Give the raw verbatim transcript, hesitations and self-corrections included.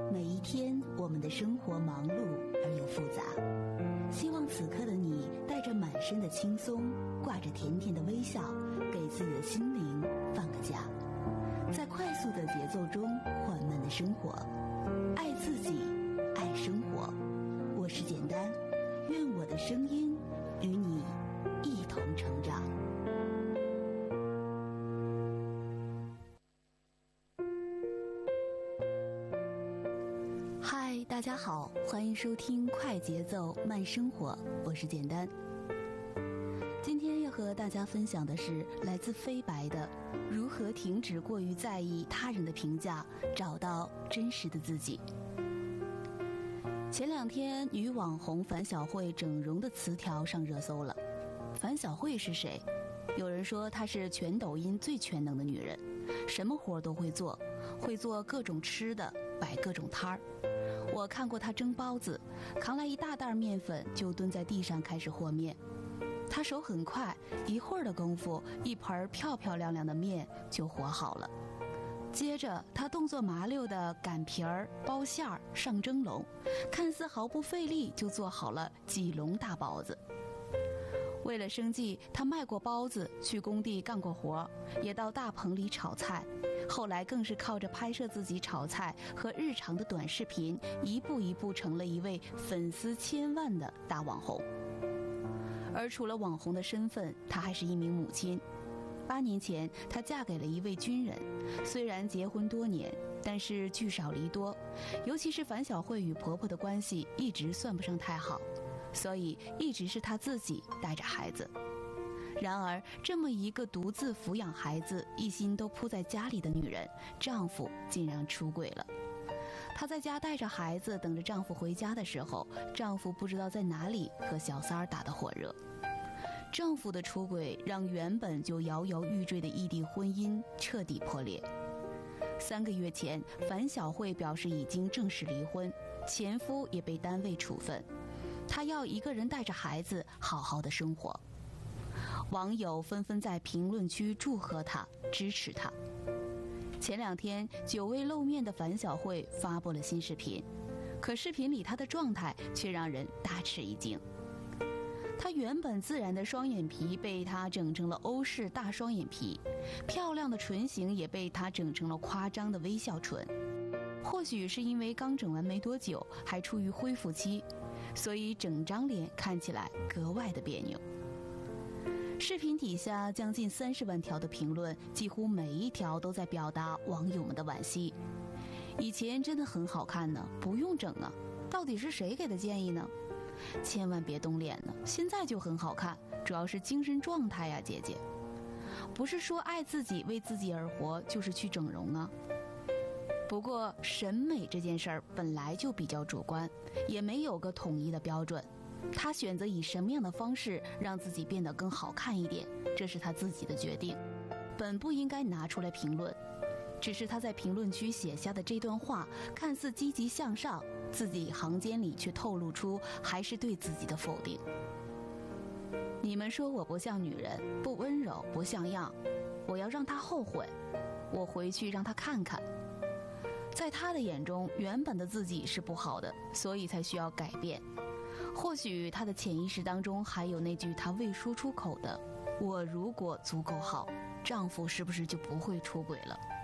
每一天，我们的生活忙碌而又复杂。希望此刻的你带着满身的轻松，挂着甜甜的微笑，给自己的心灵放个假，在快速的节奏中缓慢的生活，爱自己，爱生活。我是简单，愿我的声音与你一同成长。嗨，大家好，欢迎收听快节奏慢生活，我是简单。今天要和大家分享的是来自飞白的如何停止过于在意他人的评价，找到真实的自己。前两天女网红樊晓慧整容的词条上热搜了。樊晓慧是谁？有人说她是全抖音最全能的女人，什么活都会做，会做各种吃的，摆各种摊儿。我看过她蒸包子，扛来一大袋面粉就蹲在地上开始和面。她手很快，一会儿的功夫，一盆漂漂亮亮的面就和好了。接着她动作麻溜的擀皮儿、包馅儿、上蒸笼，看似毫不费力就做好了几笼大包子。为了生计，她卖过包子，去工地干过活，也到大棚里炒菜。后来更是靠着拍摄自己炒菜和日常的短视频，一步一步成了一位粉丝千万的大网红。而除了网红的身份，她还是一名母亲。八年前，她嫁给了一位军人，虽然结婚多年，但是聚少离多，尤其是樊晓慧与婆婆的关系一直算不上太好，所以一直是她自己带着孩子。然而，这么一个独自抚养孩子、一心都扑在家里的女人，丈夫竟然出轨了。她在家带着孩子，等着丈夫回家的时候，丈夫不知道在哪里和小三儿打得火热。丈夫的出轨让原本就摇摇欲坠的异地婚姻彻底破裂。三个月前，樊晓慧表示已经正式离婚，前夫也被单位处分，她要一个人带着孩子好好的生活。网友纷纷在评论区祝贺她，支持她。前两天，久未露面的樊晓慧发布了新视频，可视频里她的状态却让人大吃一惊。她原本自然的双眼皮被她整成了欧式大双眼皮，漂亮的唇形也被她整成了夸张的微笑唇。或许是因为刚整完没多久，还处于恢复期，所以整张脸看起来格外的别扭。视频底下将近三十万条的评论，几乎每一条都在表达网友们的惋惜。以前真的很好看呢，不用整啊，到底是谁给的建议呢？千万别动脸呢，现在就很好看，主要是精神状态呀，姐姐。不是说爱自己为自己而活就是去整容啊。不过审美这件事儿本来就比较主观，也没有个统一的标准。她选择以什么样的方式让自己变得更好看一点，这是她自己的决定，本不应该拿出来评论。只是她在评论区写下的这段话看似积极向上，字里行间里却透露出还是对自己的否定。你们说我不像女人，不温柔，不像样，我要让她后悔，我回去让她看看。在她的眼中，原本的自己是不好的，所以才需要改变。或许她的潜意识当中还有那句她未说出口的，我如果足够好，丈夫是不是就不会出轨了。